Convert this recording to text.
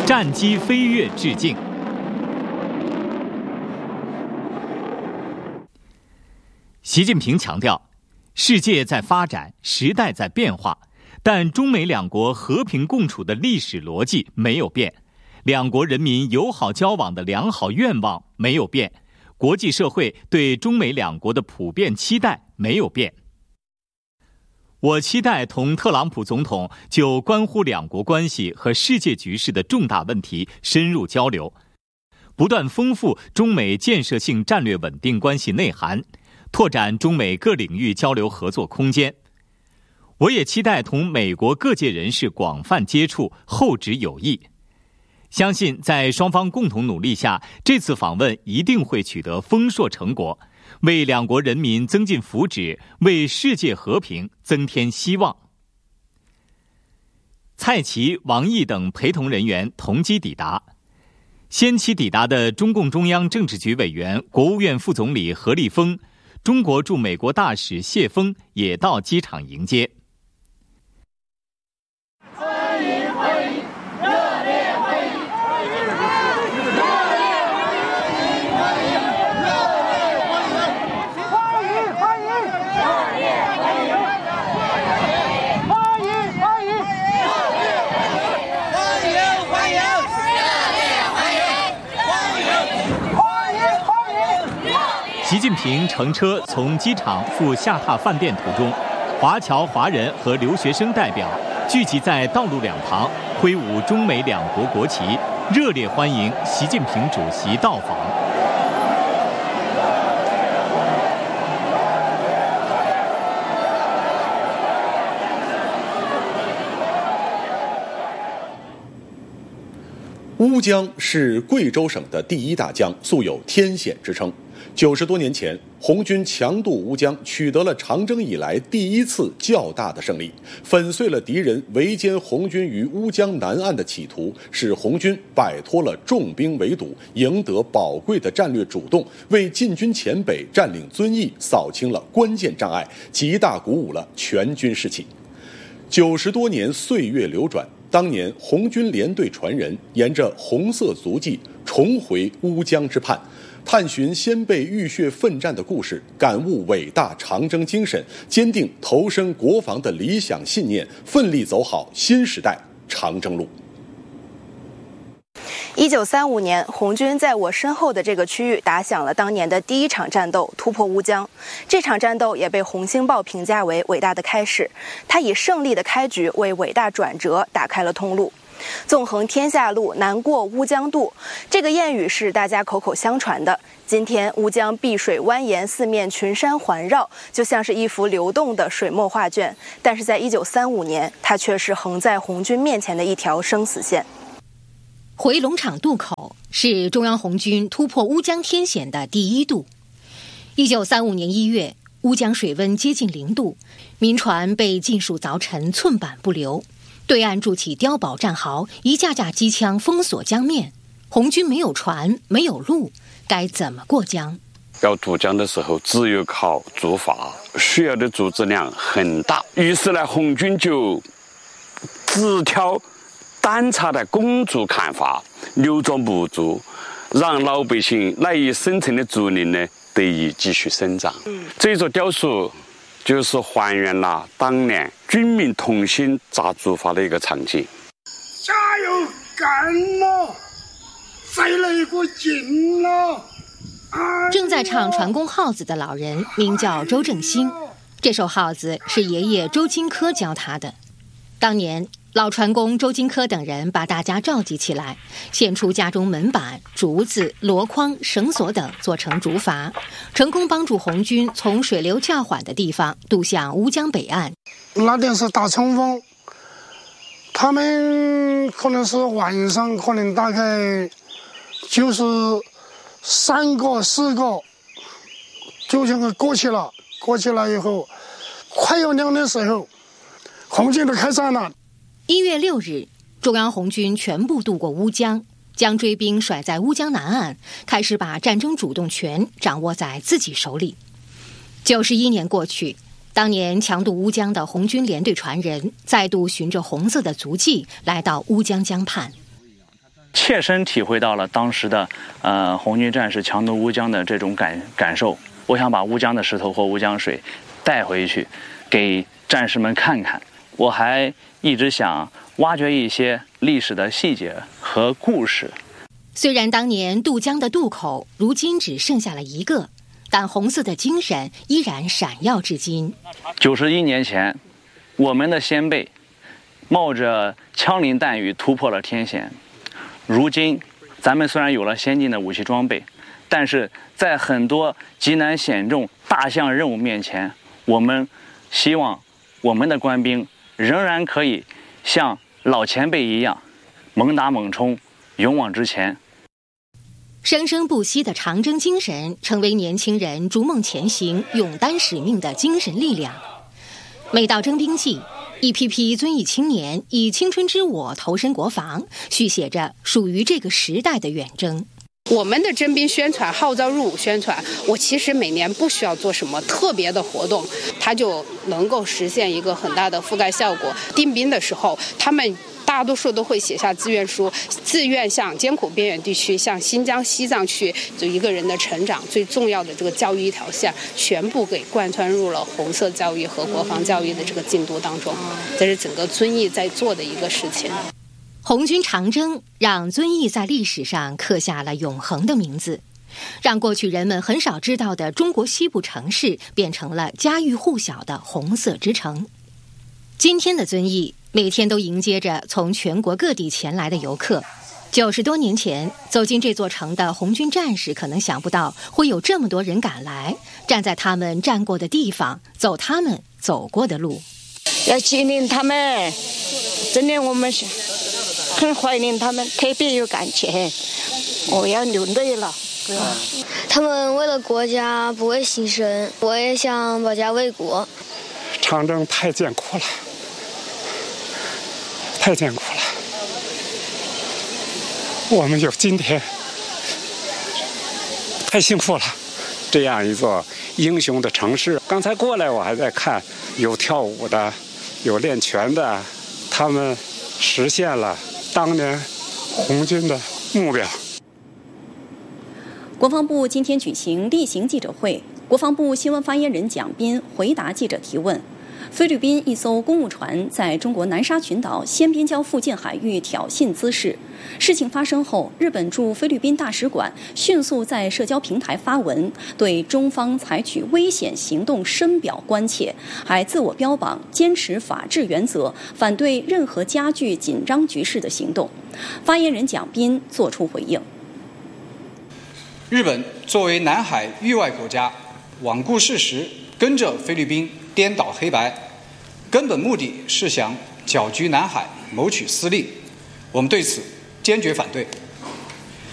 战机飞跃致敬。习近平强调，世界在发展，时代在变化，但中美两国和平共处的历史逻辑没有变，两国人民友好交往的良好愿望没有变，国际社会对中美两国的普遍期待没有变。我期待同特朗普总统就关乎两国关系和世界局势的重大问题深入交流，不断丰富中美建设性战略稳定关系内涵，拓展中美各领域交流合作空间。我也期待同美国各界人士广泛接触，厚植友谊。相信在双方共同努力下，这次访问一定会取得丰硕成果，为两国人民增进福祉，为世界和平增添希望。蔡奇、王毅等陪同人员同机抵达。先期抵达的中共中央政治局委员、国务院副总理何立峰、中国驻美国大使谢锋也到机场迎接。 欢迎欢迎，热烈欢迎！ 习近平乘车从机场赴下榻饭店途中，华侨华人和留学生代表聚集在道路两旁，挥舞中美两国国旗，热烈欢迎习近平主席到访。 乌江是贵州省的第一大江，素有天险之称。90多年前，红军强渡乌江，取得了长征以来第一次较大的胜利，粉碎了敌人围歼红军于乌江南岸的企图，使红军摆脱了重兵围堵，赢得宝贵的战略主动，为进军黔北、占领遵义扫清了关键障碍，极大鼓舞了全军士气。90多年岁月流转，当年红军连队传人沿着红色足迹重回乌江之畔，探寻先辈浴血奋战的故事，感悟伟大长征精神，坚定投身国防的理想信念，奋力走好新时代长征路。 1935年，红军在我身后的这个区域打响了当年的第一场战斗，突破乌江。这场战斗也被《红星报》评价为伟大的开始，它以胜利的开局为伟大转折打开了通路。纵横天下路，难过乌江渡，这个谚语是大家口口相传的。今天乌江碧水蜿蜒，四面群山环绕，就像是一幅流动的水墨画卷。但是在1935年，它却是横在红军面前的一条生死线。 回龙场渡口是中央红军突破乌江天险的第一渡。1935年1月，乌江水温接近0度，民船被尽数凿沉，寸板不留。对岸筑起碉堡战壕，一架架机枪封锁江面。红军没有船，没有路，该怎么过江？ 要渡江的时候，只有靠竹筏，需要的竹子量很大。于是呢，红军就只挑单插的公竹砍伐，留着木竹，让老百姓赖以生存的竹林呢得以继续生长。这座雕塑就是还原了当年军民同心扎竹筏的一个场景。 加油，干了，再来一个劲了！ 正在唱船工号子的老人名叫周正兴，这首号子是爷爷周金科教他的。当年老船工周金科等人把大家召集起来，献出家中门板、竹子、箩筐、绳索等，做成竹筏，成功帮助红军从水流较缓的地方渡向乌江北岸。 那天是大冲锋，他们可能是晚上，可能大概就是3个4个，就像个过去了。过去了以后，快要亮的时候，红军都开战了。 1月6日，中央红军全部渡过乌江，将追兵甩在乌江南岸，开始把战争主动权掌握在自己手里。91年过去，当年强渡乌江的红军连队传人再度循着红色的足迹来到乌江江畔。 切身体会到了当时的红军战士强渡乌江的这种感受。我想把乌江的石头或乌江水带回去，给战士们看看。我还一直想挖掘一些历史的细节和故事。 虽然当年渡江的渡口如今只剩下了一个，但红色的精神依然闪耀至今。 91年前，我们的先辈冒着枪林弹雨突破了天险。如今，咱们虽然有了先进的武器装备，但是在很多极难险重大项任务面前，我们希望我们的官兵仍然可以像老前辈一样猛打猛冲，勇往直前。 生生不息的长征精神成为年轻人逐梦前行、勇担使命的精神力量。每到征兵季，一批批遵义青年以青春之我投身国防，续写着属于这个时代的远征。 我们的征兵宣传、号召入伍宣传，我其实每年不需要做什么特别的活动，它就能够实现一个很大的覆盖效果。订兵的时候，他们大多数都会写下志愿书，自愿向艰苦边远地区，向新疆、西藏去，就一个人的成长最重要的这个教育一条线，全部给贯穿入了红色教育和国防教育的这个进度当中。这是整个遵义在做的一个事情。 红军长征让遵义在历史上刻下了永恒的名字，让过去人们很少知道的中国西部城市变成了家喻户晓的红色之城。今天的遵义每天都迎接着从全国各地前来的游客。90多年前走进这座城的红军战士可能想不到会有这么多人赶来，站在他们站过的地方，走他们走过的路。 要纪念他们，真的我们很怀念他们，特别有感情。我要流泪了。 他们为了国家不畏牺牲，我也想保家卫国。 长征太艰苦了，太艰苦了。我们有今天，太幸福了。这样一座英雄的城市，刚才过来我还在看，有跳舞的，有练拳的，他们实现了当年红军的目标。 国防部今天举行例行记者会，国防部新闻发言人蒋斌回答记者提问。菲律宾一艘公务船在中国南沙群岛仙边礁附近海域挑衅滋事。事情发生后，日本驻菲律宾大使馆迅速在社交平台发文，对中方采取危险行动深表关切，还自我标榜坚持法治原则，反对任何加剧紧张局势的行动。发言人蒋斌作出回应。 日本作为南海域外国家，罔顾事实，跟着菲律宾颠倒黑白，根本目的是想搅局南海，谋取私利。我们对此坚决反对。